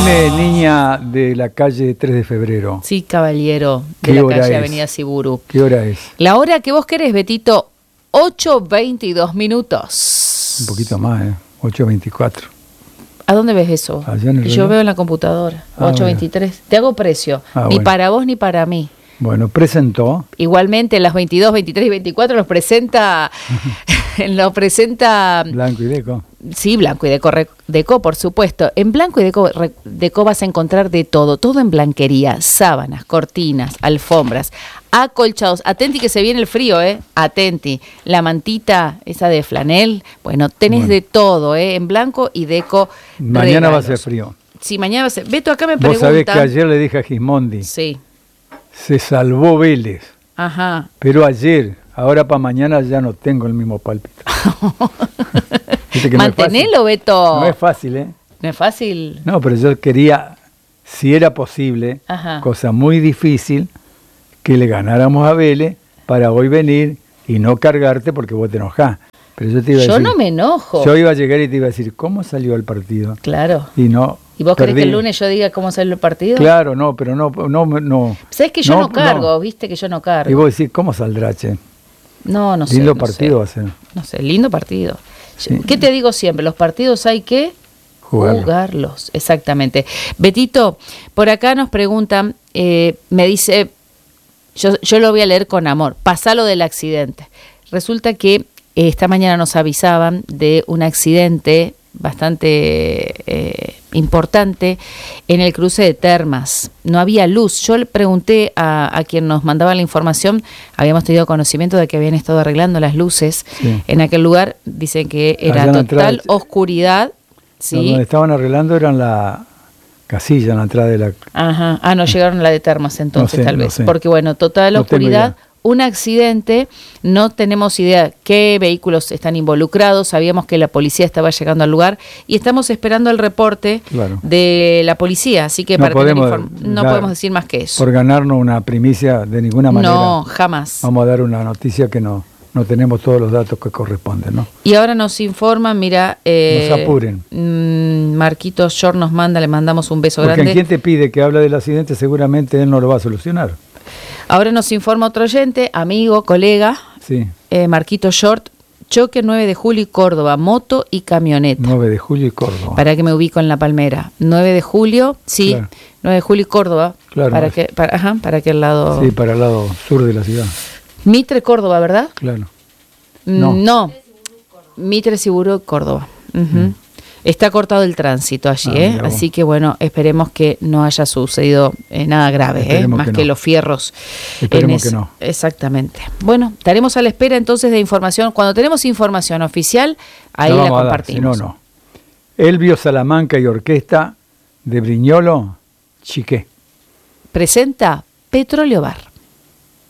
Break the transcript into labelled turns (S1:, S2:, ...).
S1: Decime, niña de la calle 3 de febrero.
S2: Sí, caballero, de la calle Avenida Siburu.
S1: ¿Qué hora es?
S2: La hora que vos querés, Betito, 8:22 minutos.
S1: Un poquito más, 8:24.
S2: ¿A dónde ves eso?
S1: Allá en el
S2: Yo
S1: reloj.
S2: veo en la computadora, 8:23. Te hago precio, ni
S1: bueno.
S2: para vos ni para mí.
S1: Bueno, presentó.
S2: Igualmente las 22, 23 y 24 los presenta
S1: Blanco y Deco.
S2: Sí, Blanco y Deco, por supuesto. En Blanco y Deco vas a encontrar de todo, todo en blanquería, sábanas, cortinas, alfombras, acolchados. Atenti que se viene el frío, atenti. La mantita esa de flanel, bueno, tenés de todo, en Blanco y Deco.
S1: Mañana
S2: regalos.
S1: va a ser frío.
S2: Sí, mañana va a ser. Beto, acá me
S1: Vos
S2: preguntan.
S1: sabés que ayer le dije a Gismondi,
S2: Sí.
S1: se salvó Vélez,
S2: Ajá.
S1: pero ayer, ahora para mañana ya no tengo el mismo pálpito. Viste que
S2: Mantenelo,
S1: no
S2: Beto.
S1: No es fácil, ¿eh?
S2: No es fácil.
S1: No, pero yo quería, si era posible,
S2: Ajá.
S1: cosa muy difícil, que le ganáramos a Vélez para hoy venir y no cargarte porque vos te enojás. Pero yo te iba a decir,
S2: no me enojo.
S1: Yo iba a llegar y te iba a decir, ¿cómo salió el partido?
S2: Claro.
S1: Y no.
S2: ¿Y vos
S1: perdí.
S2: querés que el lunes yo diga cómo salió el partido?
S1: Claro, no, pero no.
S2: ¿Sabés que yo no cargo? ¿Viste que yo no cargo?
S1: Y vos decís, ¿cómo saldrá, che?
S2: No sé.
S1: Lindo partido va a ser.
S2: No sé, lindo partido.
S1: Sí.
S2: ¿Qué te digo siempre? Los partidos hay que jugarlos. Exactamente. Betito, por acá nos preguntan, me dice, yo lo voy a leer con amor, pasalo del accidente. Resulta que esta mañana nos avisaban de un accidente bastante importante en el cruce de Termas. No había luz. Yo le pregunté a quien nos mandaba la información, habíamos tenido conocimiento de que habían estado arreglando las luces en aquel lugar. Dicen que era total oscuridad. ¿Sí?
S1: No, donde estaban arreglando eran la casilla en la entrada de la...
S2: Ajá. Ah, no llegaron a la de Termas entonces,
S1: no sé,
S2: tal vez.
S1: No sé.
S2: Porque bueno, total oscuridad. Un accidente, no tenemos idea qué vehículos están involucrados, sabíamos que la policía estaba llegando al lugar y estamos esperando el reporte de la policía, así que no podemos decir más que eso.
S1: Por ganarnos una primicia de ninguna manera.
S2: No, jamás.
S1: Vamos a dar una noticia que no tenemos todos los datos que corresponden, ¿no?
S2: Y ahora nos informan, mira...
S1: nos apuren.
S2: Marquito Short nos manda, le mandamos un beso
S1: grande.
S2: Porque
S1: quien te pide que hable del accidente seguramente él no lo va a solucionar.
S2: Ahora nos informa otro oyente, amigo, colega,
S1: sí.
S2: Marquito Short, choque 9 de julio y Córdoba, moto y camioneta.
S1: 9 de julio y Córdoba.
S2: Para que me ubico en La Palmera. 9 de julio, sí, claro. 9 de julio y Córdoba.
S1: Claro.
S2: Para aquel lado.
S1: Sí, para el lado sur de la ciudad.
S2: Mitre, Córdoba, ¿verdad?
S1: Claro.
S2: No. Mitre, Siburu, Córdoba. Está cortado el tránsito allí, así que bueno, esperemos que no haya sucedido nada grave, más que los fierros.
S1: Esperemos que no.
S2: Exactamente. Bueno, estaremos a la espera entonces de información. Cuando tenemos información oficial, ahí la compartimos.
S1: Si no. Elvio Salamanca y Orquesta de Briñolo, Chiqué.
S2: Presenta Petróleo Bar.